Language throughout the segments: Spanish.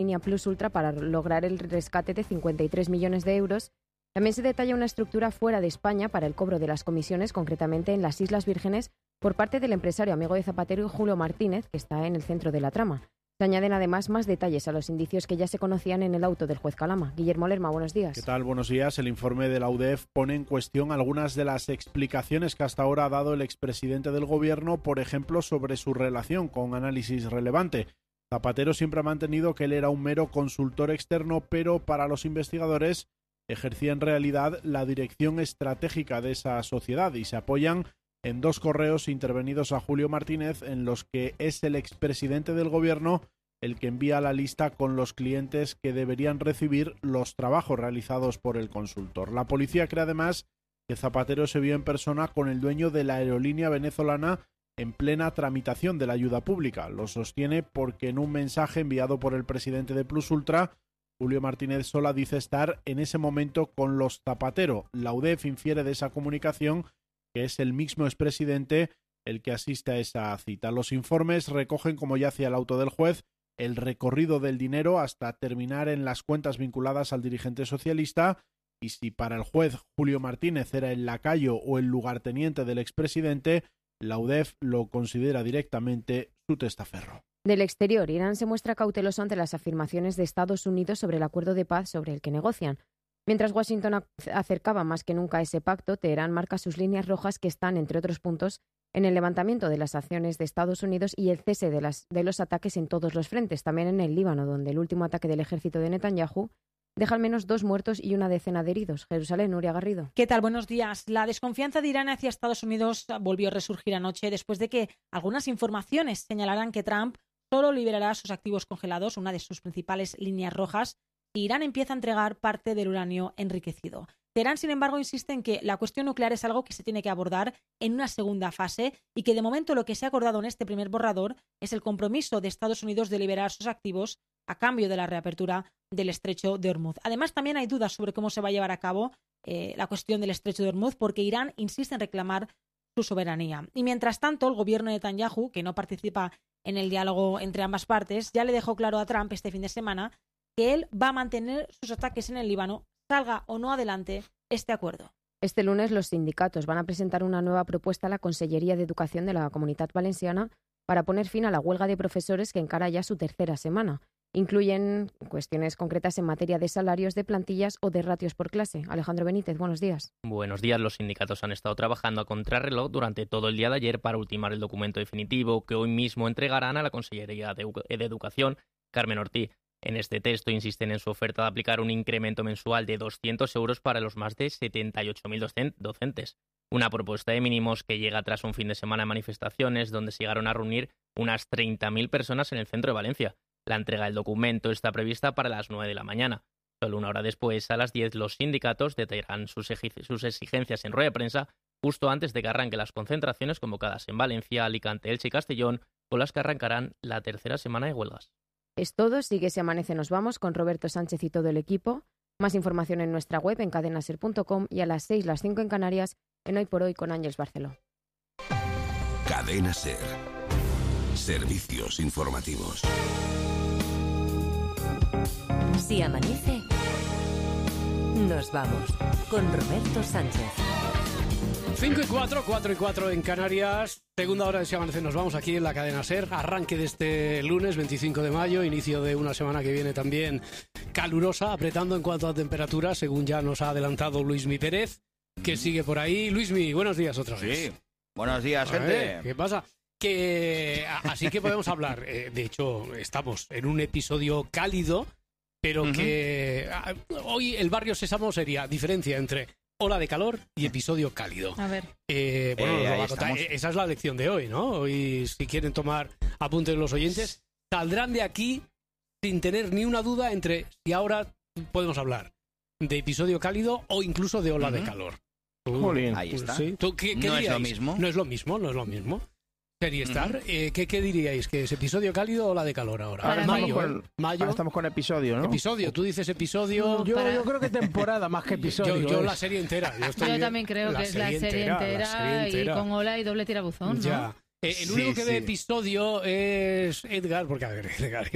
línea Plus Ultra para lograr el rescate de 53 millones de euros. También se detalla una estructura fuera de España para el cobro de las comisiones, concretamente en las Islas Vírgenes, por parte del empresario amigo de Zapatero Julio Martínez, que está en el centro de la trama. Se añaden además más detalles a los indicios que ya se conocían en el auto del juez Calama. Guillermo Lerma, buenos días. ¿Qué tal? Buenos días. El informe de la UDEF pone en cuestión algunas de las explicaciones que hasta ahora ha dado el expresidente del gobierno, por ejemplo, sobre su relación con Análisis Relevante. Zapatero siempre ha mantenido que él era un mero consultor externo, pero para los investigadores ejercía en realidad la dirección estratégica de esa sociedad y se apoyan en dos correos intervenidos a Julio Martínez en los que es el expresidente del gobierno el que envía la lista con los clientes que deberían recibir los trabajos realizados por el consultor. La policía cree además que Zapatero se vio en persona con el dueño de la aerolínea venezolana en plena tramitación de la ayuda pública. Lo sostiene porque en un mensaje enviado por el presidente de Plus Ultra, Julio Martínez Sola dice estar en ese momento con los Zapatero. La UDEF infiere de esa comunicación que es el mismo expresidente el que asiste a esa cita. Los informes recogen, como ya hacía el auto del juez, el recorrido del dinero hasta terminar en las cuentas vinculadas al dirigente socialista, y si para el juez Julio Martínez era el lacayo o el lugarteniente del expresidente, la UDEF lo considera directamente su testaferro. Del exterior, Irán se muestra cauteloso ante las afirmaciones de Estados Unidos sobre el acuerdo de paz sobre el que negocian. Mientras Washington acercaba más que nunca ese pacto, Teherán marca sus líneas rojas que están, entre otros puntos, en el levantamiento de las sanciones de Estados Unidos y el cese de los ataques en todos los frentes, también en el Líbano, donde el último ataque del ejército de Netanyahu deja al menos 2 muertos y una decena de heridos. Jerusalén, Nuria Garrido. ¿Qué tal? Buenos días. La desconfianza de Irán hacia Estados Unidos volvió a resurgir anoche después de que algunas informaciones señalaran que Trump solo liberará sus activos congelados, una de sus principales líneas rojas, y Irán empieza a entregar parte del uranio enriquecido. Teherán, sin embargo, insiste en que la cuestión nuclear es algo que se tiene que abordar en una segunda fase y que de momento lo que se ha acordado en este primer borrador es el compromiso de Estados Unidos de liberar sus activos a cambio de la reapertura del estrecho de Hormuz. Además, también hay dudas sobre cómo se va a llevar a cabo la cuestión del estrecho de Hormuz, porque Irán insiste en reclamar su soberanía. Y mientras tanto, el gobierno de Netanyahu, que no participa en el diálogo entre ambas partes, ya le dejó claro a Trump este fin de semana que él va a mantener sus ataques en el Líbano, salga o no adelante este acuerdo. Este lunes los sindicatos van a presentar una nueva propuesta a la Consellería de Educación de la Comunitat Valenciana para poner fin a la huelga de profesores que encara ya su tercera semana. Incluyen cuestiones concretas en materia de salarios, de plantillas o de ratios por clase. Alejandro Benítez, buenos días. Buenos días. Los sindicatos han estado trabajando a contrarreloj durante todo el día de ayer para ultimar el documento definitivo que hoy mismo entregarán a la Consellería de Educación, Carmen Ortiz. En este texto insisten en su oferta de aplicar un incremento mensual de 200 euros para los más de 78.000 docentes. Una propuesta de mínimos que llega tras un fin de semana de manifestaciones donde se llegaron a reunir unas 30.000 personas en el centro de Valencia. La entrega del documento está prevista para las 9 de la mañana. Solo una hora después, a las 10, los sindicatos detallarán sus exigencias en rueda de prensa justo antes de que arranquen las concentraciones convocadas en Valencia, Alicante, Elche y Castellón, con las que arrancarán la tercera semana de huelgas. Es todo. Sigue Se Amanece Nos Vamos con Roberto Sánchez y todo el equipo. Más información en nuestra web en cadenaser.com y a las 6, las 5 en Canarias, en Hoy por Hoy con Ángeles Barceló. Cadena Ser. Servicios informativos. Si amanece, nos vamos con Roberto Sánchez. 5 y 4, 4 y 4 en Canarias. Segunda hora de Si Amanece Nos Vamos aquí en la cadena SER. Arranque de este lunes 25 de mayo, inicio de una semana que viene también calurosa, apretando en cuanto a temperatura, según ya nos ha adelantado Luismi Pérez, que sigue por ahí. Luismi, buenos días otra vez. Sí, buenos días, gente. ¿Qué pasa? Así que podemos hablar. De hecho, estamos en un episodio cálido, pero que hoy el barrio Sésamo sería diferencia entre ola de calor y episodio cálido. A ver. Esa es la lección de hoy, ¿no? Hoy, si quieren tomar apuntes los oyentes, saldrán de aquí sin tener ni una duda entre si ahora podemos hablar de episodio cálido o incluso de ola de calor. Ahí está. ¿Sí? ¿Qué ¿No diríais? es lo mismo? No es lo mismo. Sería estar. ¿Qué diríais? ¿Que es episodio cálido o ola de calor ahora? Ahora Mayo. estamos con episodio, ¿no? Episodio, tú dices episodio. Yo creo que temporada más que episodio. Yo la serie entera. Yo también creo que es la serie entera y con ola y doble tirabuzón, ¿no? Ya. El único que ve episodio es Edgar, porque a ver, Edgar, yo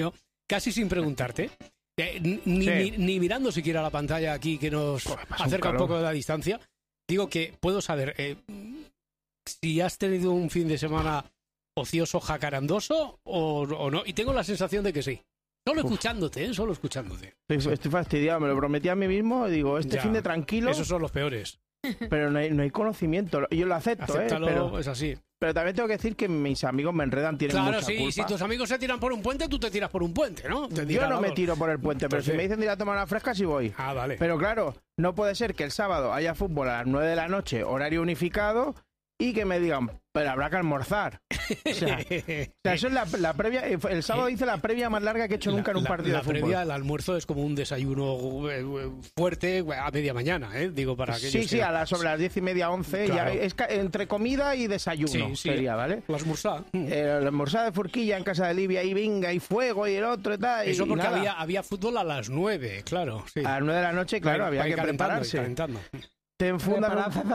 casi sin preguntarte, ni mirando siquiera la pantalla aquí que nos acerca un poco de la distancia, digo que puedo saber si has tenido un fin de semana ocioso, jacarandoso o no, y tengo la sensación de que sí. Solo escuchándote, solo escuchándote. Estoy fastidiado, me lo prometí a mí mismo, digo, fin de tranquilo. Esos son los peores. Pero no hay conocimiento, yo lo acepto, acéptalo, pero es así. Pero también tengo que decir que mis amigos me enredan, tienen mucha culpa. Claro, sí, si tus amigos se tiran por un puente, tú te tiras por un puente, ¿no? Yo no me tiro por el puente, pero si me dicen de ir a tomar una fresca, sí voy. Ah, vale. Pero claro, no puede ser que el sábado haya fútbol a las 9 de la noche, horario unificado, y que me digan, pero habrá que almorzar. O sea, eso es la previa. El sábado hice la previa más larga que he hecho nunca en un partido de fútbol. La previa, el almuerzo es como un desayuno fuerte a media mañana, ¿eh? Para sí, sobre las 10:30, 11, claro. Ya es entre comida y desayuno sería, ¿vale? La almorzada. La almorzada de Furquilla en casa de Livia, y venga, y fuego, y el otro y tal. Eso porque había fútbol a las 9, claro. Sí. A las 9 de la noche, claro, había que prepararse. Te enfundas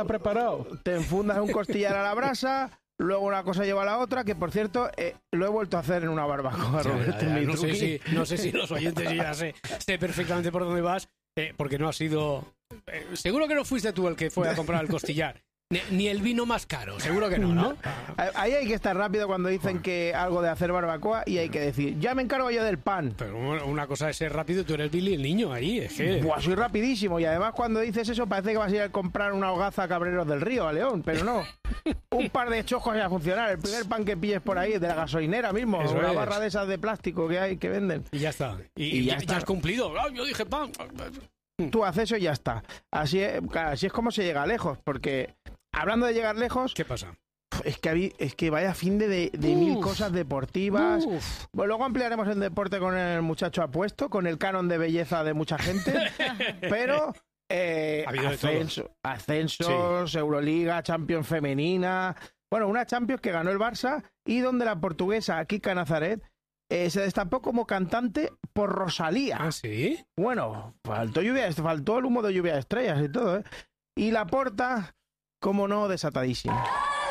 un costillar a la brasa, luego una cosa lleva a la otra, que por cierto lo he vuelto a hacer en una barbacoa, Roberto. No sé si los oyentes, yo ya sé perfectamente por dónde vas, porque no ha sido... seguro que no fuiste tú el que fue a comprar el costillar. Ni el vino más caro, seguro que no. Ahí hay que estar rápido cuando dicen que algo de hacer barbacoa, y hay que decir, ya me encargo yo del pan. Pero una cosa es ser rápido, tú eres Billy el niño ahí, es que... Buah, soy rapidísimo, y además cuando dices eso parece que vas a ir a comprar una hogaza a Cabreros del Río, a León, pero no. Un par de chojos ya a funcionar, el primer pan que pilles por ahí, de la gasolinera mismo, eso una barra de esas de plástico que venden. Y ya está. Y ya has cumplido. Yo dije pan. Tú haces eso y ya está. Así es como se llega lejos, porque... Hablando de llegar lejos... ¿Qué pasa? Es que vaya fin de mil cosas deportivas. Pues luego ampliaremos el deporte con el muchacho apuesto, con el canon de belleza de mucha gente. Pero ascensos, sí. Euroliga, Champions femenina... Bueno, una Champions que ganó el Barça y donde la portuguesa Kika Nazaret se destapó como cantante por Rosalía. ¿Ah, sí? Bueno, faltó el humo de lluvia de estrellas y todo, ¿eh? Y Laporta... Cómo no, desatadísimo.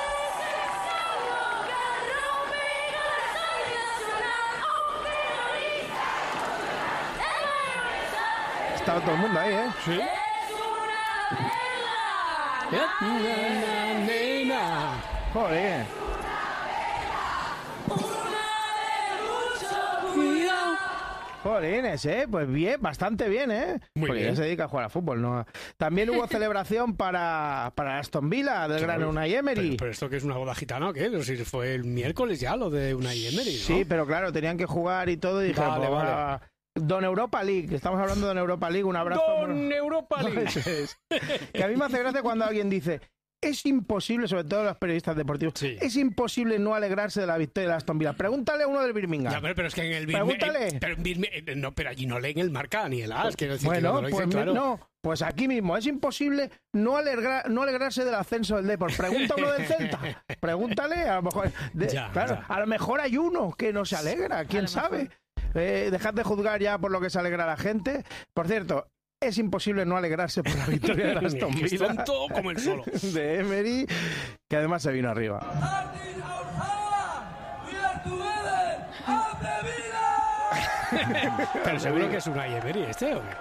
Estaba todo el mundo ahí, ¿eh? Sí. Joder. Jolines, pues bien, bastante bien, Muy porque bien. ya se dedica a jugar a fútbol, ¿no? También hubo celebración para Aston Villa, del gran Unai Emery. Pero esto que es una boda gitana, ¿o qué? Pero si fue el miércoles ya lo de Unai Emery, ¿no? Sí, pero claro, tenían que jugar y todo, y dije, vale. Don Europa League, estamos hablando de Don Europa League, un abrazo. Don Europa League. Que a mí me hace gracia cuando alguien dice... Es imposible, sobre todo los periodistas deportivos, es imposible no alegrarse de la victoria de Aston Villa. Pregúntale a uno del Birmingham. Ya, pero es que en el Birmingham... pero allí no leen el Marca ni el AS. Quiero decir bueno, que pues claro. No, pues aquí mismo. Es imposible no alegrarse del ascenso del Depor. Pregunta a uno del Celta. Pregúntale, a lo mejor... A lo mejor hay uno que no se alegra, quién sabe. Dejad de juzgar ya por lo que se alegra la gente. Por cierto... Es imposible no alegrarse por la victoria de Aston Villa. Es tonto como el solo. De Emery, que además se vino arriba. Pero seguro que es Unai Emery este, ¿o qué?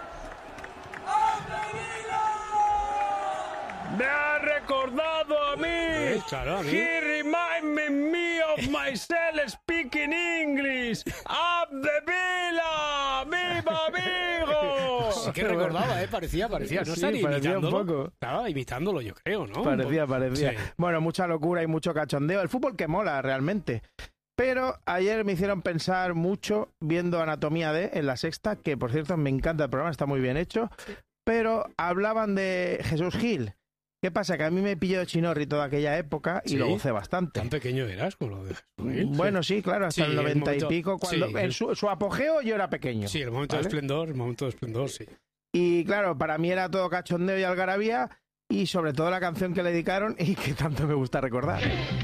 Me ha recordado a mí. Claro, a mí. He reminded me of myself speaking English. Up the Villa, viva amigo. Sí que recordaba, parecía. No estaría imitándolo. Un poco. Estaba imitándolo, yo creo, ¿no? Parecía. Sí. Bueno, mucha locura y mucho cachondeo. El fútbol que mola, realmente. Pero ayer me hicieron pensar mucho viendo Anatomía D en La Sexta, que por cierto me encanta el programa, está muy bien hecho. Sí. Pero hablaban de Jesús Gil. ¿Qué pasa? Que a mí me pilló Chinorri toda aquella época y lo gocé bastante. ¿Tan pequeño eras con lo de Jesús Gil? Bueno, sí, claro, hasta el 90 y pico. Cuando en su apogeo yo era pequeño. Sí, el momento de esplendor, sí. Y claro, para mí era todo cachondeo y algarabía, y sobre todo la canción que le dedicaron y que tanto me gusta recordar.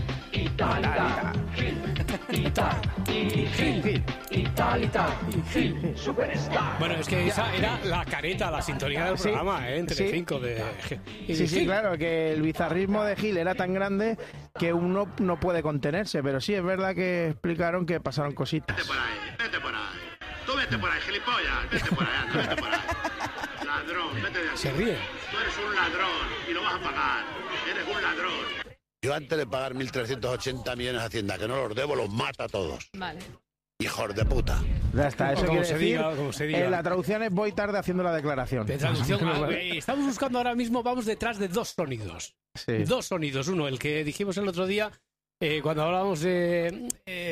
Bueno, es que esa era la careta, la sintonía del programa, entre cinco de... Sí, claro, que el bizarrismo de Gil era tan grande que uno no puede contenerse, pero sí, es verdad que explicaron que pasaron cositas. Vete por ahí. Tú vete por ahí, gilipollas. Vete por ahí, anda, vete por ahí. Ladrón, vete de aquí. Se ríe. Tú eres un ladrón y lo vas a pagar. Eres un ladrón. Yo antes de pagar 1.380 millones a Hacienda, que no los debo, los mato a todos. Vale. Hijos de puta. Ya está, eso quiere decir, como se diga. la traducción es voy tarde haciendo la declaración. De traducción, estamos buscando ahora mismo, vamos detrás de dos sonidos. Sí. Dos sonidos. Uno, el que dijimos el otro día, cuando hablábamos de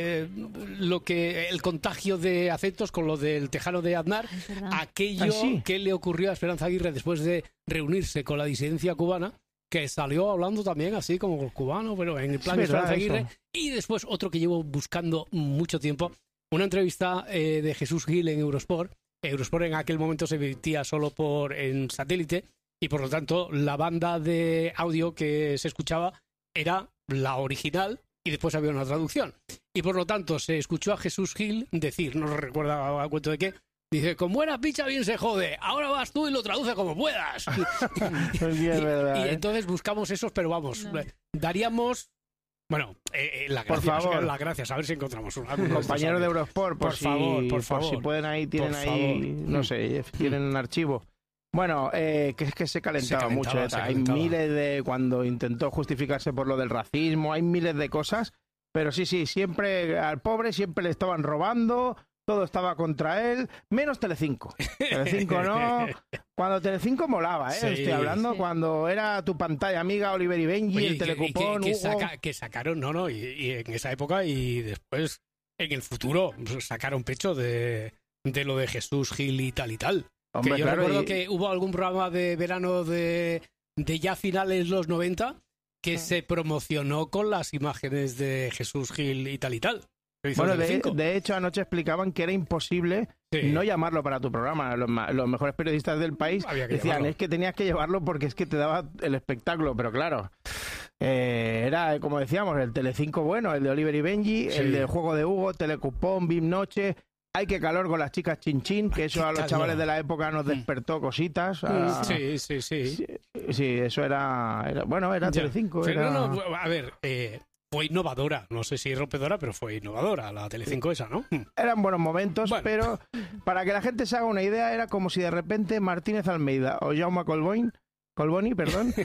el contagio de acentos con lo del tejano de Aznar, aquello que le ocurrió a Esperanza Aguirre después de reunirse con la disidencia cubana, que salió hablando también así como cubano, pero en el plan de Esperanza Aguirre. Eso. Y después otro que llevo buscando mucho tiempo, una entrevista de Jesús Gil en Eurosport. Eurosport en aquel momento se emitía solo en satélite y por lo tanto la banda de audio que se escuchaba era la original y después había una traducción. Y por lo tanto se escuchó a Jesús Gil decir, no recuerdo a cuento de qué, dice, con buena picha bien se jode, ahora vas tú y lo traduce como puedas. y entonces buscamos esos, pero vamos, daríamos... Bueno, las gracias, a ver si encontramos un compañero de Eurosport, por favor, si pueden tienen no sé, tienen un archivo. Bueno, que es que se calentaba mucho. Hay miles de... Cuando intentó justificarse por lo del racismo, hay miles de cosas, pero sí, siempre al pobre siempre le estaban robando, todo estaba contra él, menos Telecinco. Telecinco no... Cuando Telecinco molaba, Sí. Estoy hablando cuando era tu pantalla amiga, Oliver y Benji, el Telecupón, que sacaron, y en esa época y después, en el futuro, sacaron pecho de lo de Jesús Gil y tal y tal. Hombre, que yo recuerdo que hubo algún programa de verano de ya finales los 90 que se promocionó con las imágenes de Jesús Gil y tal y tal. Bueno, de hecho, anoche explicaban que era imposible no llamarlo para tu programa. Los mejores periodistas del país decían, es que tenías que llevarlo porque es que te daba el espectáculo. Pero claro, era, como decíamos, el Telecinco bueno, el de Oliver y Benji, el del Juego de Hugo, Telecupón, Bim Noche... Hay que calor con las chicas chinchín, que eso a los chavales de la época nos despertó cositas. Sí, eso era Telecinco. A ver, fue innovadora. No sé si rompedora, pero fue innovadora la Telecinco esa, ¿no? Eran buenos momentos, pero para que la gente se haga una idea, era como si de repente Martínez Almeida o Jaume Colboni,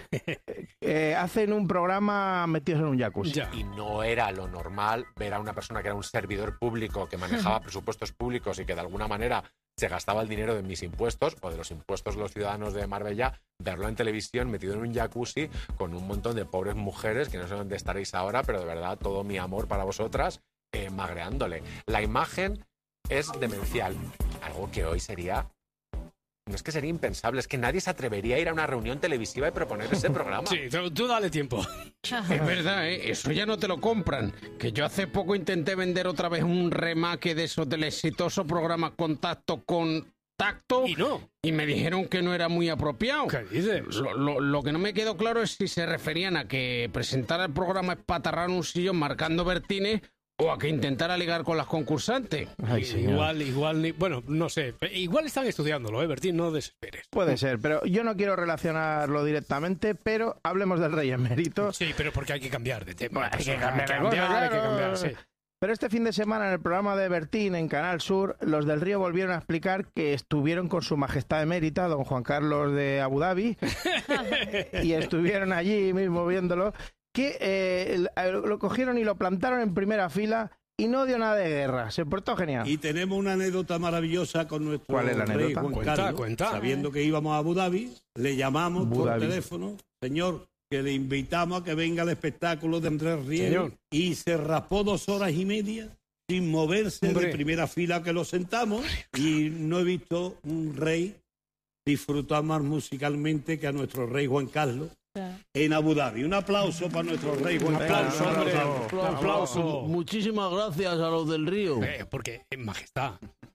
hacen un programa metidos en un jacuzzi. Y no era lo normal ver a una persona que era un servidor público, que manejaba presupuestos públicos y que de alguna manera se gastaba el dinero de mis impuestos o de los impuestos de los ciudadanos de Marbella, verlo en televisión metido en un jacuzzi con un montón de pobres mujeres, que no sé dónde estaréis ahora, pero de verdad todo mi amor para vosotras, magreándole. La imagen es demencial, algo que hoy sería... No es que sería impensable, es que nadie se atrevería a ir a una reunión televisiva y proponer ese programa. Sí, tú dale tiempo. Es verdad, eso ya no te lo compran. Que yo hace poco intenté vender otra vez un remake de esos del exitoso programa Contacto con Tacto y me dijeron que no era muy apropiado. ¿Qué dices? Lo que no me quedó claro es si se referían a que presentar el programa espatarrar un sillón marcando Bertines o a que intentara ligar con las concursantes. Igual, bueno, no sé. Igual están estudiándolo, Bertín, no desesperes. Puede ser, pero yo no quiero relacionarlo directamente, pero hablemos del rey emérito. Sí, pero porque hay que cambiar de tema. Bueno, hay que cambiar, sí. Pero este fin de semana en el programa de Bertín en Canal Sur, los del Río volvieron a explicar que estuvieron con su majestad emérita, don Juan Carlos de Abu Dhabi, y estuvieron allí mismo viéndolo, que lo cogieron y lo plantaron en primera fila y no dio nada de guerra. Se portó genial. Y tenemos una anécdota maravillosa con nuestro ¿Cuál es la rey anécdota? Juan Carlos. Cuenta. Sabiendo que íbamos a Abu Dhabi, le llamamos por teléfono, señor, que le invitamos a que venga al espectáculo de Andrés Riero. Y se raspó 2 horas y media sin moverse de primera fila que lo sentamos. Y no he visto un rey disfrutar más musicalmente que a nuestro rey Juan Carlos en Abu Dhabi. Un aplauso para nuestro rey Juan Carlos. Un aplauso. Muchísimas gracias a los del Río. Porque, en majestad,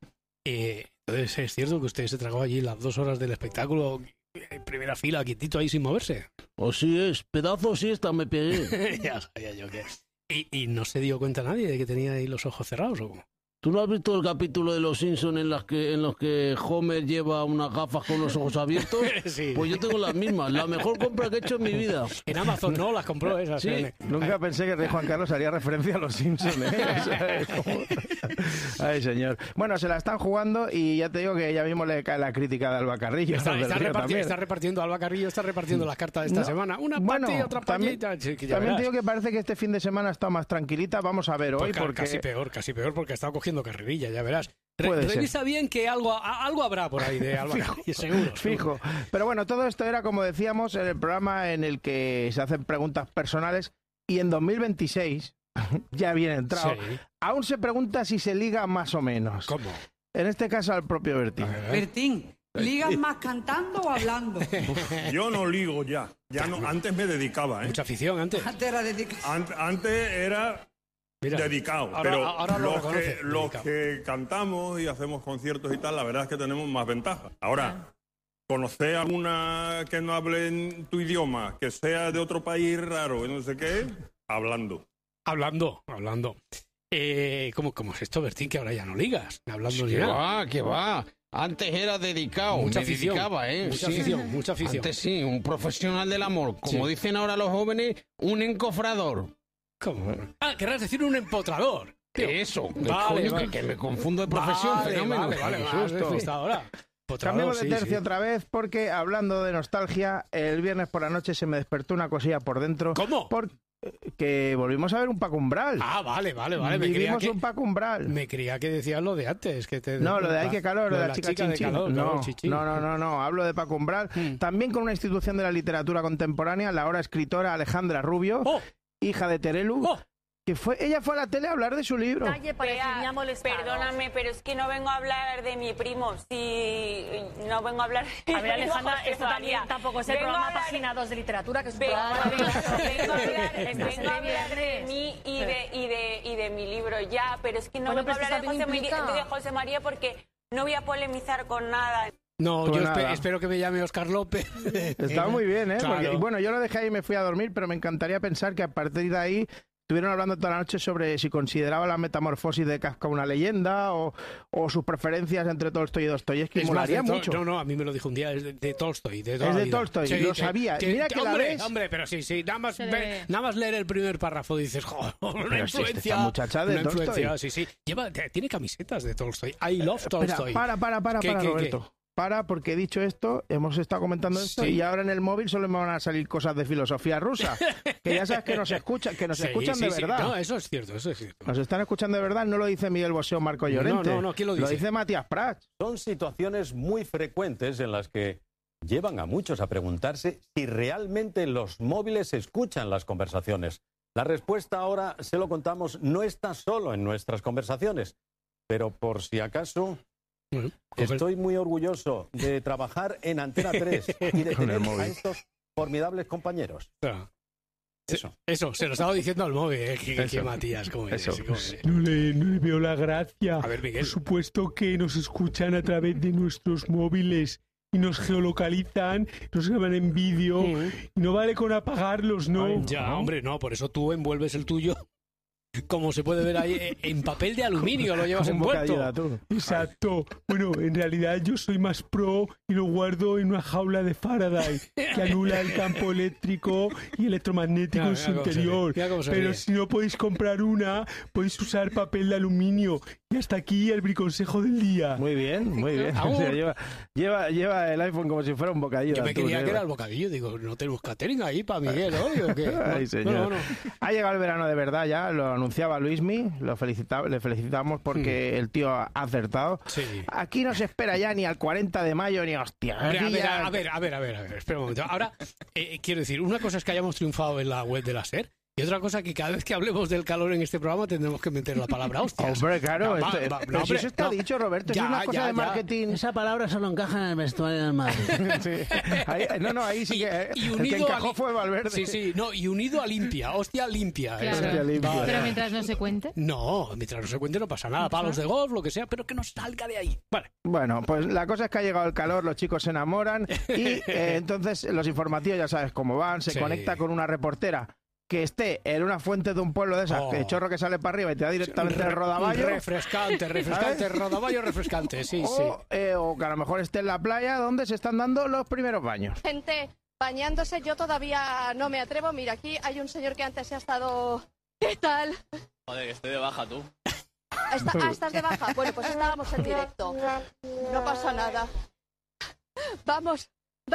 entonces es cierto que usted se tragó allí las 2 horas del espectáculo en primera fila, quietito ahí sin moverse. Así es, pedazo siesta me pegué. Ya sabía yo que... ¿Y no se dio cuenta nadie de que tenía ahí los ojos cerrados o cómo? ¿Tú no has visto el capítulo de Los Simpsons en los que Homer lleva unas gafas con los ojos abiertos? Sí. Pues yo tengo las mismas. La mejor compra que he hecho en mi vida. En Amazon no, las compró esas. Sí. Nunca pensé que el rey Juan Carlos haría referencia a Los Simpsons. Ay, señor. Bueno, se la están jugando y ya te digo que ya mismo le cae la crítica de Alba Carrillo. Está repartiendo Alba Carrillo, está repartiendo las cartas de esta semana. Una para ti, otra para ti. También te digo que parece que este fin de semana ha estado más tranquilita. Vamos a ver hoy. Pues porque... Casi peor, porque ha estado cogiendo carrerilla, ya verás. Revisa ser. Bien que algo habrá por ahí de Alba Carrillo, seguro. Fijo. Pero bueno, todo esto era, como decíamos, en el programa en el que se hacen preguntas personales y en 2026, ya bien entrado, sí, aún se pregunta si se liga más o menos. ¿Cómo? En este caso al propio Bertín. Bertín, ¿ligas más cantando o hablando? Yo no ligo ya no, antes me dedicaba. Mucha afición antes. Antes era dedicado. Antes era... Mira, dedicado, pero ahora los que cantamos y hacemos conciertos y tal, la verdad es que tenemos más ventajas. Ahora, conocer a alguna que no hable en tu idioma, que sea de otro país raro, no sé qué, hablando. ¿Cómo es esto, Bertín, que ahora ya no ligas? Hablando sí, ¿Qué va? Antes era dedicado, mucha afición, mucha afición. Antes sí, un profesional del amor. Como dicen ahora los jóvenes, un encofrador. ¿Cómo? Querrás decir un empotrador. Eso, vale. Que me confundo de profesión, fenómeno. Vale, ahora. Cambiamos de tercio otra vez porque, hablando de nostalgia, el viernes por la noche se me despertó una cosilla por dentro. ¿Cómo? Que volvimos a ver un Paco Umbral. Vale. Vivimos un Paco Umbral. Me creía que decías lo de antes. No, lo de Ay, qué calor, lo de la chica Chinchín. No, hablo de Paco Umbral. También con una institución de la literatura contemporánea, la ahora escritora Alejandra Rubio, hija de Terelu, que ella fue a la tele a hablar de su libro. Perdóname, pero es que no vengo a hablar de mi primo, no vengo a hablar de... A ver, Alejandra, esto también tampoco es el programa Página 2 de literatura, que es un programa... Vengo a hablar de mí y de mi libro ya, pero es que no vengo a hablar de José María porque no voy a polemizar con nada. No, pues yo espero que me llame Óscar López. Está muy bien, ¿eh? Claro. Porque, bueno, yo lo dejé ahí y me fui a dormir, pero me encantaría pensar que a partir de ahí estuvieron hablando toda la noche sobre si consideraba la metamorfosis de Kafka una leyenda o sus preferencias entre Tolstoy y Dostoyevski. Molaría mucho. No, a mí me lo dijo un día, es de Tolstoy. Es de Tolstoy, sí, lo sabía. Mira que la ves... Hombre, pero sí, nada más leer el primer párrafo dices, joder, una influencia. Esta muchacha de Tolstoy. Sí. Tiene camisetas de Tolstoy. I love Tolstoy. Para, Roberto. Porque he dicho esto, hemos estado comentando esto y ahora en el móvil solo me van a salir cosas de filosofía rusa, que ya sabes que nos escuchan, escuchan de verdad. No, eso es cierto. Nos están escuchando de verdad, no lo dice Miguel Bosé o Marco Llorente. No, ¿quién lo dice? Lo dice Matías Prats. Son situaciones muy frecuentes en las que llevan a muchos a preguntarse si realmente los móviles escuchan las conversaciones. La respuesta ahora, se lo contamos, no está solo en nuestras conversaciones, pero por si acaso... Estoy muy orgulloso de trabajar en Antena 3 y de tener a estos formidables compañeros. Eso, se lo estaba diciendo al móvil, que Matías, ¿cómo es? No le veo la gracia. A ver, Miguel. Por supuesto que nos escuchan a través de nuestros móviles y nos geolocalizan, nos graban en vídeo y no vale con apagarlos, ¿no? Ay, ya, hombre, no, por eso tú envuelves el tuyo. Como se puede ver ahí, en papel de aluminio lo llevas envuelto. Exacto. Bueno, en realidad yo soy más pro y lo guardo en una jaula de Faraday que anula el campo eléctrico y electromagnético en su interior. Pero si no podéis comprar una, podéis usar papel de aluminio. Y hasta aquí el briconsejo del día. Muy bien. O sea, lleva el iPhone como si fuera un bocadillo. Yo me creía que era el bocadillo. Digo, ¿no tenemos catering ahí para Miguel hoy o qué? Ay, señor. No. Ha llegado el verano de verdad ya, lo anunciaba Luismi, le felicitamos porque el tío ha acertado. Sí. Aquí no se espera ya ni al 40 de mayo ni hostia. A ver, espera un momento. Ahora, quiero decir, una cosa es que hayamos triunfado en la web de la SER. Y otra cosa, que cada vez que hablemos del calor en este programa tendremos que meter la palabra hostias. Hombre, claro. Si eso está dicho, Roberto. Es una cosa de marketing. Esa palabra solo encaja en el vestuario del Madrid. Ahí sí que... el que encajó fue Valverde. Sí. No, y unido a limpia. Hostia limpia. Claro. Hostia limpia. Vale. Pero mientras no se cuente. No, mientras no se cuente no pasa nada. Palos de golf, lo que sea, pero que no salga de ahí. Vale. Bueno, pues la cosa es que ha llegado el calor, los chicos se enamoran y entonces los informativos ya sabes cómo van. Se conecta con una reportera que esté en una fuente de un pueblo de esas, el chorro que sale para arriba y te da directamente el rodaballo. Refrescante, rodaballo refrescante, sí. O que a lo mejor esté en la playa donde se están dando los primeros baños. Gente bañándose, yo todavía no me atrevo. Mira, aquí hay un señor que antes se ha estado... ¿Qué tal? Joder, que estoy de baja, tú. ¿Estás de baja? Bueno, pues estábamos en directo. No pasa nada. Vamos.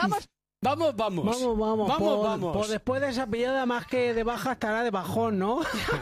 Vamos. Pues después de esa pillada, más que de baja, estará de bajón, ¿no?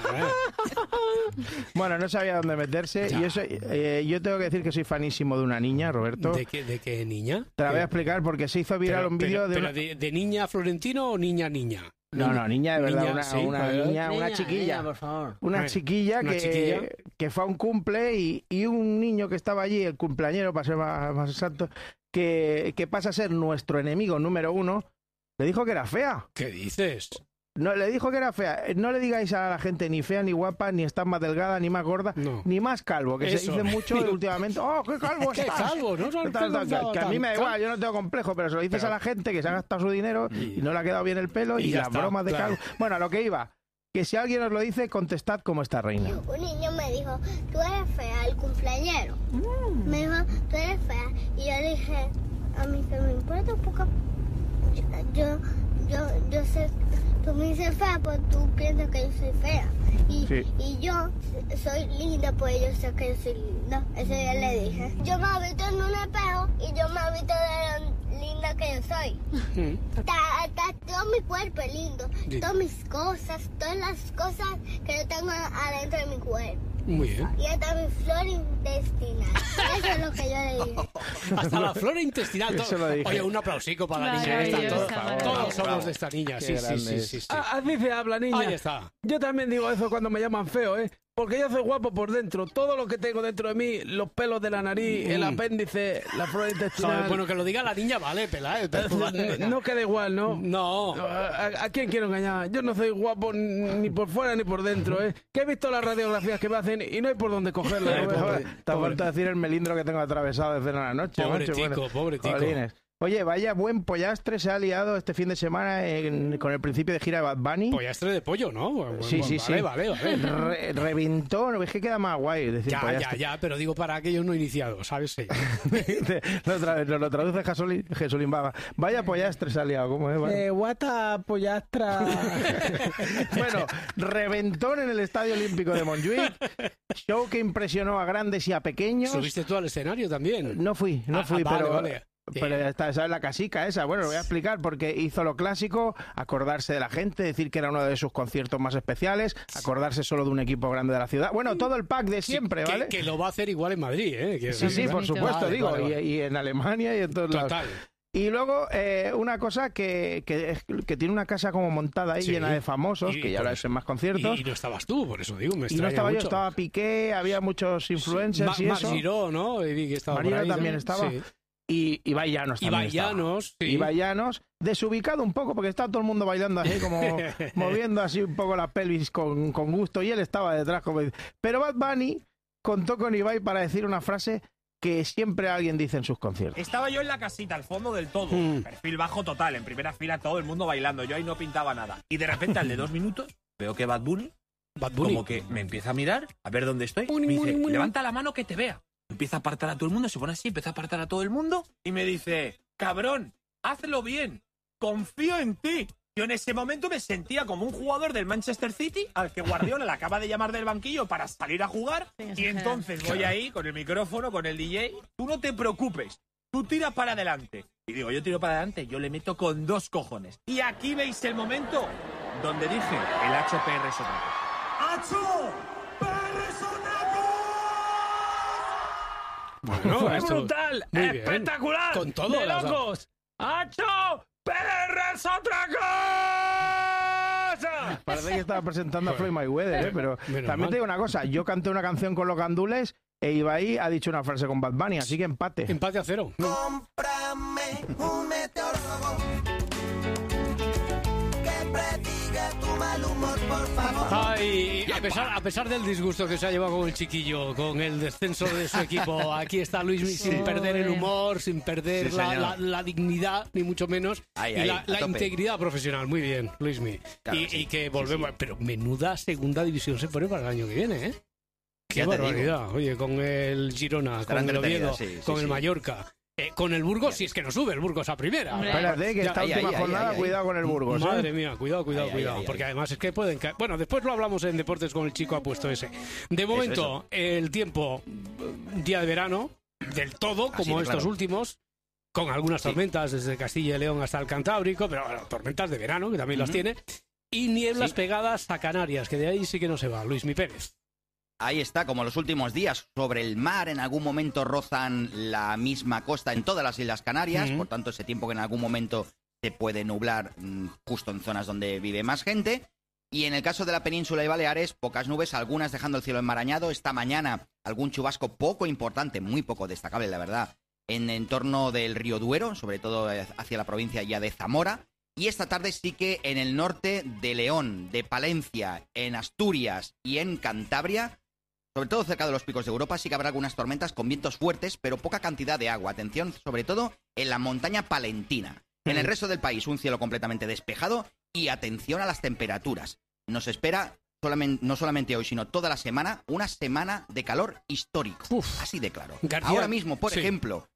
Bueno, no sabía dónde meterse. Y eso, yo tengo que decir que soy fanísimo de una niña, Roberto. ¿De qué niña? Te la voy a explicar porque se hizo viral un vídeo de... ¿De niña Florentino o niña? No, niña de verdad, una chiquilla. Niña, por favor. Una chiquilla que fue a un cumple y un niño que estaba allí, el cumpleañero, para ser más exacto, que pasa a ser nuestro enemigo número 1, le dijo que era fea. ¿Qué dices? No, le dijo que era fea. No le digáis a la gente ni fea, ni guapa, ni estás más delgada, ni más gorda, ni más calvo, que se dice mucho últimamente. ¡Oh, qué calvo estás! ¡Qué calvo! Que a mí me da igual, yo no tengo complejo, pero se lo dices a la gente que se ha gastado su dinero y no le ha quedado bien el pelo y las bromas de calvo. Bueno, a lo que iba, que si alguien os lo dice, contestad como esta reina. Un niño me dijo, tú eres fea, el cumpleañero. Me dijo, tú eres fea. Y yo le dije, a mí que me importa un poco. Yo sé, tú me dices fea, pues tú piensas que yo soy fea. Y yo soy linda, pues yo sé que yo soy linda. Eso ya le dije. Yo me he visto en un espejo y yo me he visto de lo linda que yo soy. Todo mi cuerpo es lindo. Todas mis cosas, todas las cosas que yo tengo adentro de mi cuerpo. Muy bien. Y hasta mi flora intestinal. Eso es lo que yo le dije. Hasta la flora intestinal. Oye, un aplausico para la niña esta. Todos somos de esta niña. Sí. Así se habla, niña. Ahí está. Yo también digo eso cuando me llaman feo, ¿eh? Porque yo soy guapo por dentro. Todo lo que tengo dentro de mí, los pelos de la nariz, el apéndice, la flora intestinal... Bueno, que lo diga la niña, vale, pela. No queda igual, ¿no? No. ¿A quién quiero engañar? Yo no soy guapo ni por fuera ni por dentro, ¿eh? Que he visto las radiografías que me hacen y no hay por dónde cogerlas. Te ha falta decir el melindro que tengo atravesado desde la noche. Pobre tico. Oye, vaya buen pollastre se ha liado este fin de semana con el principio de gira de Bad Bunny. Pollastre de pollo, ¿no? Sí. Vale. Reventó, es que queda más guay decir pollastre. Ya, pero digo para aquellos no iniciados, ¿sabes? Sí. Nos lo traduce Jesulín Vaga. Vaya pollastre se ha liado, ¿cómo es? Vale. Guata pollastra. Bueno, reventón en el Estadio Olímpico de Montjuic. Show que impresionó a grandes y a pequeños. ¿Subiste tú al escenario también? No fui, pero... Vale. Pero esa es la casica esa. Bueno, lo voy a explicar porque hizo lo clásico, acordarse de la gente, decir que era uno de sus conciertos más especiales, acordarse solo de un equipo grande de la ciudad. Bueno, todo el pack de siempre, ¿vale? Que lo va a hacer igual en Madrid, ¿eh? Sí, por supuesto, vale. Y en Alemania y en todos lados. Y luego una cosa que tiene una casa como montada ahí llena de famosos, que ya lo es en más conciertos. Y no estabas tú, por eso digo, me extraña. Y no estaba mucho. Yo, estaba Piqué, había muchos influencers y eso. Margiró, ¿no? Margiró también estaba. Sí. Y Ibai Llanos también Ibai Llanos, desubicado un poco, porque estaba todo el mundo bailando así, como moviendo así un poco la pelvis con gusto, y él estaba detrás. Pero Bad Bunny contó con Ibai para decir una frase que siempre alguien dice en sus conciertos. Estaba yo en la casita, al fondo del todo, perfil bajo total, en primera fila todo el mundo bailando, yo ahí no pintaba nada. Y de repente, al de 2 minutos, veo que Bad Bunny como que me empieza a mirar, a ver dónde estoy, me dice, levanta la mano que te vea. Empieza a apartar a todo el mundo, se pone así, empieza a apartar a todo el mundo y me dice, cabrón, hazlo bien, confío en ti. Yo en ese momento me sentía como un jugador del Manchester City al que Guardiola le acaba de llamar del banquillo para salir a jugar y entonces voy ahí con el micrófono, con el DJ, tú no te preocupes, tú tira para adelante. Y digo, yo tiro para adelante, yo le meto con 2 cojones. Y aquí veis el momento donde dije, el HPR es otra cosa. ¡HPR es otra cosa! Bueno, fue brutal, espectacular, con todo de locos. ¡Hacho! ¡PR es otra cosa! Parece que estaba presentando a Floyd Mayweather, pero también te digo una cosa, yo canté una canción con los gandules e Ibai ha dicho una frase con Bad Bunny, así que empate. Empate a 0. Cómprame un meteorólogo que prediga tu mal humor, por favor. Ay, a pesar del disgusto que se ha llevado con el chiquillo, con el descenso de su equipo, aquí está Luismi sin perder el humor, sin perder la dignidad, ni mucho menos, y la integridad profesional. Muy bien, Luismi. Claro, y que volvemos, pero menuda segunda división se pone para el año que viene, ¿eh? Qué barbaridad. Oye, con el Girona, con el Oviedo, con el Mallorca. Con el Burgos, si es que no sube el Burgos a primera. Espérate, que esta última jornada, cuidado con el Burgos. Madre mía, cuidado. Porque además es que pueden caer. Bueno, después lo hablamos en Deportes con el chico apuesto ese. De momento, el tiempo, día de verano, del todo, como estos últimos, con algunas tormentas desde Castilla y León hasta el Cantábrico, pero bueno, tormentas de verano, que también las tiene, y nieblas pegadas a Canarias, que de ahí sí que no se va. Luismi Pérez. Ahí está, como los últimos días, sobre el mar, en algún momento rozan la misma costa en todas las Islas Canarias, por tanto ese tiempo que en algún momento se puede nublar justo en zonas donde vive más gente. Y en el caso de la península y Baleares, pocas nubes, algunas dejando el cielo enmarañado. Esta mañana algún chubasco poco importante, muy poco destacable, la verdad, en entorno del río Duero, sobre todo hacia la provincia ya de Zamora. Y esta tarde sí que en el norte de León, de Palencia, en Asturias y en Cantabria, sobre todo cerca de los picos de Europa, sí que habrá algunas tormentas con vientos fuertes, pero poca cantidad de agua. Atención, sobre todo en la montaña palentina. En el resto del país, un cielo completamente despejado y atención a las temperaturas. Nos espera, no solamente hoy, sino toda la semana, una semana de calor histórico. Así de claro. García, ahora mismo, por ejemplo,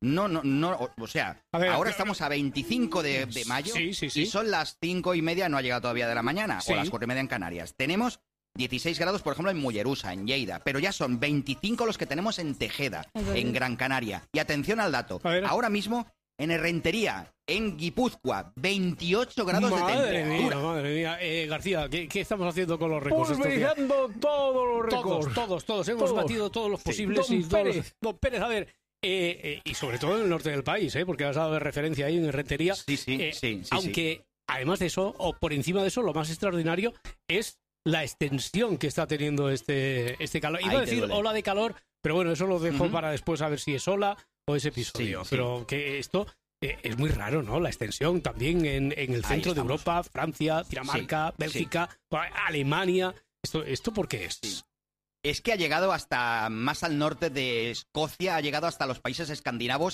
ahora estamos a 25 de mayo y son las 5:30, no ha llegado todavía de la mañana, o las 4:30 en Canarias. Tenemos 16 grados, por ejemplo, en Mollerusa, en Lleida, pero ya son 25 los que tenemos en Tejeda, en Gran Canaria. Y atención al dato, ahora mismo en Errentería, en Guipúzcoa, 28 grados de temperatura. Madre mía. García, ¿qué estamos haciendo con los récords? Pulverizando todos los récords. Todos. Hemos batido todos los posibles. Don Pérez, a ver, y sobre todo en el norte del país, porque has dado de referencia ahí en Errentería. Sí. Aunque, además de eso, o por encima de eso, lo más extraordinario es la extensión que está teniendo este calor. Iba a decir ola de calor, pero bueno, eso lo dejo para después a ver si es ola o es episodio. Pero que esto es muy raro, ¿no? La extensión también en el centro de Europa, Francia, Dinamarca, Bélgica, Alemania. ¿Esto por qué es? Es que ha llegado hasta más al norte de Escocia, ha llegado hasta los países escandinavos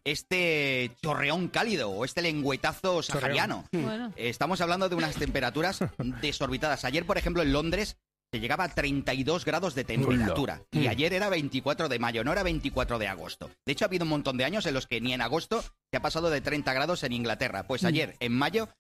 este chorreón cálido o este lengüetazo sahariano. Estamos hablando de unas temperaturas desorbitadas. Ayer, por ejemplo, en Londres se llegaba a 32 grados de temperatura. Y ayer era 24 de mayo, no era 24 de agosto. De hecho, ha habido un montón de años en los que ni en agosto se ha pasado de 30 grados en Inglaterra. Pues ayer, en mayo,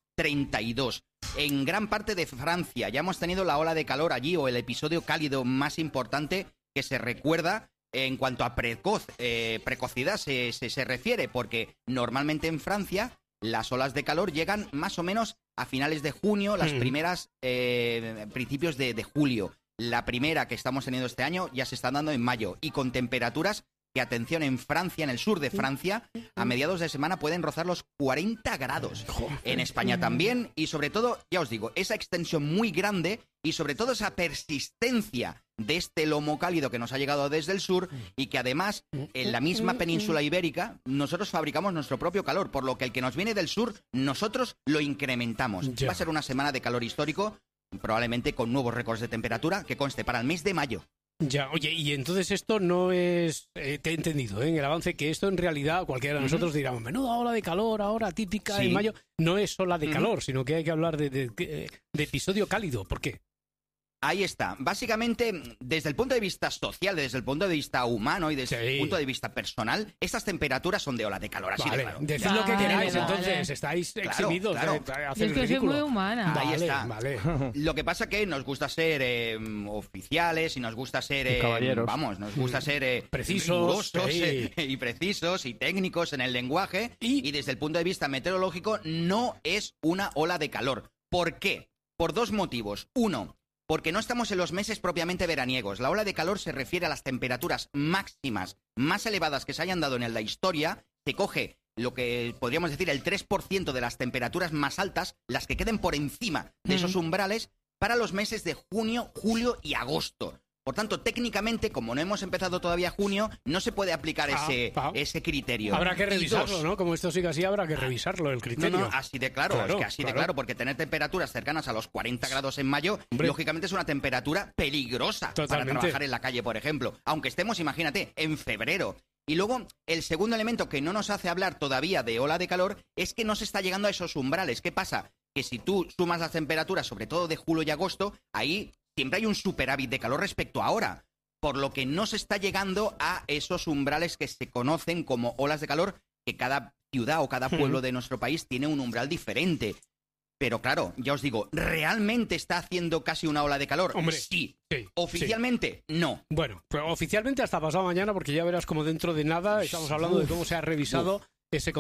32. En gran parte de Francia ya hemos tenido la ola de calor allí, o el episodio cálido más importante que se recuerda en cuanto a precocidad se refiere, porque normalmente en Francia las olas de calor llegan más o menos a finales de junio, las primeras principios de julio. La primera que estamos teniendo este año ya se está dando en mayo, y con temperaturas que, atención, en Francia, en el sur de Francia, a mediados de semana pueden rozar los 40 grados. En España también, y sobre todo, ya os digo, esa extensión muy grande y sobre todo esa persistencia de este lomo cálido que nos ha llegado desde el sur, y que además en la misma península ibérica nosotros fabricamos nuestro propio calor, por lo que el que nos viene del sur nosotros lo incrementamos. Va a ser una semana de calor histórico, probablemente con nuevos récords de temperatura, que conste para el mes de mayo. Ya, oye, y entonces esto no es... te he entendido, en el avance, que esto en realidad cualquiera de nosotros diríamos, menuda ola de calor ahora típica en mayo. No es ola de calor, sino que hay que hablar de episodio cálido. ¿Por qué? Ahí está. Básicamente, desde el punto de vista social, desde el punto de vista humano y desde el punto de vista personal, estas temperaturas son de ola de calor, así de claro. Decid lo que queráis, entonces estáis eximidos de hacer es que soy muy humana. Ahí está. Lo que pasa que nos gusta ser oficiales y nos gusta ser caballeros. Nos gusta ser precisos y precisos y técnicos en el lenguaje, y desde el punto de vista meteorológico no es una ola de calor. ¿Por qué? Por dos motivos. Uno, porque no estamos en los meses propiamente veraniegos. La ola de calor se refiere a las temperaturas máximas más elevadas que se hayan dado en la historia. Se coge lo que podríamos decir el 3% de las temperaturas más altas, las que queden por encima de esos umbrales, para los meses de junio, julio y agosto. Por tanto, técnicamente, como no hemos empezado todavía junio, no se puede aplicar ese criterio. Habrá que revisarlo, ¿no? Como esto sigue así, habrá que revisarlo, el criterio. No, así de claro, es que así de claro, porque tener temperaturas cercanas a los 40 grados en mayo, lógicamente es una temperatura peligrosa para trabajar en la calle, por ejemplo. Aunque estemos, imagínate, en febrero. Y luego, el segundo elemento que no nos hace hablar todavía de ola de calor es que no se está llegando a esos umbrales. ¿Qué pasa? Que si tú sumas las temperaturas, sobre todo de julio y agosto, ahí siempre hay un superávit de calor respecto a ahora, por lo que no se está llegando a esos umbrales que se conocen como olas de calor, que cada ciudad o cada pueblo de nuestro país tiene un umbral diferente. Pero claro, ya os digo, ¿realmente está haciendo casi una ola de calor? Hombre, sí. Oficialmente, no. Bueno, pues oficialmente hasta pasado mañana, porque ya verás como dentro de nada estamos hablando de cómo se ha revisado ese